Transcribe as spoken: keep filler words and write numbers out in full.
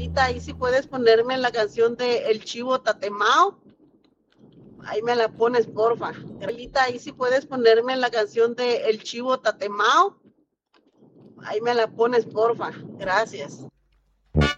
Carlita, ahí sí puedes ponerme la canción de El Chivo Tatemao. Ahí me la pones, porfa. Carlita, ahí sí puedes ponerme la canción de El Chivo Tatemao. Ahí me la pones, porfa. Gracias.